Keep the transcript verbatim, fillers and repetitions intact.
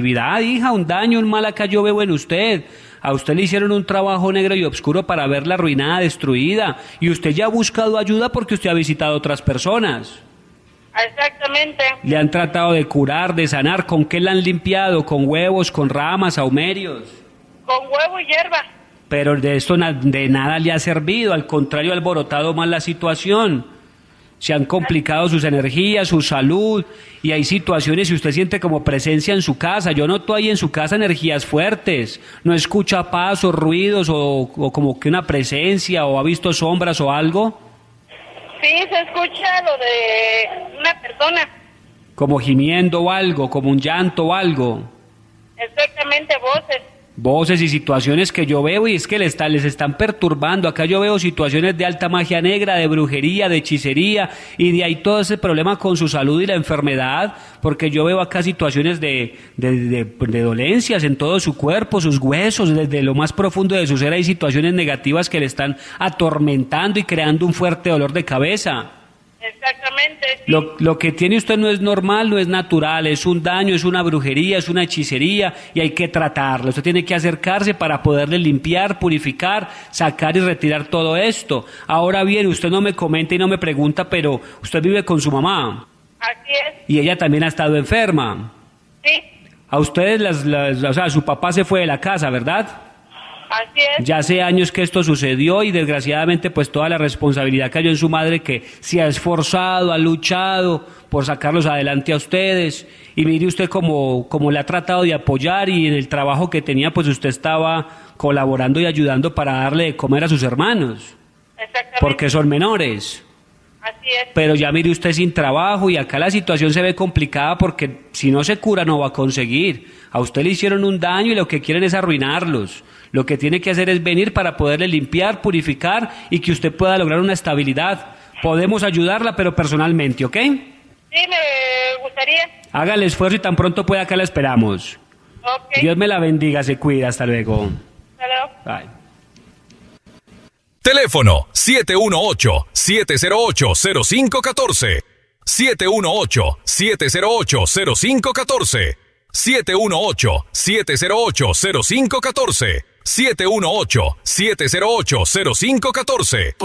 negatividad, hija, un daño, un mal acá yo veo en usted. A usted le hicieron un trabajo negro y oscuro para verla arruinada, destruida, y usted ya ha buscado ayuda porque usted ha visitado a otras personas. Exactamente. Le han tratado de curar, de sanar. ¿Con qué la han limpiado? ¿Con huevos, con ramas, saumerios? Con huevo y hierba. Pero de esto na- de nada le ha servido, al contrario, ha alborotado más la situación. Se han complicado sus energías, su salud, y hay situaciones, si usted siente como presencia en su casa, yo noto ahí en su casa energías fuertes, no escucha pasos, ruidos, o, o como que una presencia, o ha visto sombras o algo. Sí, se escucha lo de una persona. Como gimiendo o algo, como un llanto o algo. Exactamente, voces. Voces y situaciones que yo veo y es que les, está, les están perturbando. Acá yo veo situaciones de alta magia negra, de brujería, de hechicería, y de ahí todo ese problema con su salud y la enfermedad, porque yo veo acá situaciones de, de, de, de dolencias en todo su cuerpo, sus huesos, desde lo más profundo de su ser hay situaciones negativas que le están atormentando y creando un fuerte dolor de cabeza. Exactamente. Sí. Lo, lo que tiene usted no es normal, no es natural, es un daño, es una brujería, es una hechicería y hay que tratarlo. Usted tiene que acercarse para poderle limpiar, purificar, sacar y retirar todo esto. Ahora bien, usted no me comenta y no me pregunta, pero usted vive con su mamá. Así es. Y ella también ha estado enferma. Sí. A ustedes, las, las, o sea, su papá se fue de la casa, ¿verdad? Así es. Ya hace años que esto sucedió y desgraciadamente pues toda la responsabilidad cayó en su madre, que se ha esforzado, ha luchado por sacarlos adelante a ustedes, y mire usted cómo, cómo le ha tratado de apoyar, y en el trabajo que tenía pues usted estaba colaborando y ayudando para darle de comer a sus hermanos, Exactamente. porque son menores. Así es. Pero ya mire usted sin trabajo y acá la situación se ve complicada porque si no se cura no va a conseguir. A usted le hicieron un daño y lo que quieren es arruinarlos. Lo que tiene que hacer es venir para poderle limpiar, purificar y que usted pueda lograr una estabilidad. Podemos ayudarla, pero personalmente, ¿ok? Sí, me gustaría. Haga el esfuerzo y tan pronto pueda, acá la esperamos. Ok. Dios me la bendiga, se cuida, hasta luego. Hasta luego. Bye. Teléfono siete uno ocho, siete cero ocho, cero cinco uno cuatro. siete uno ocho, siete cero ocho, cero cinco uno cuatro. siete uno ocho, siete cero ocho, cero cinco uno cuatro. siete uno ocho, siete cero ocho, cero cinco uno cuatro.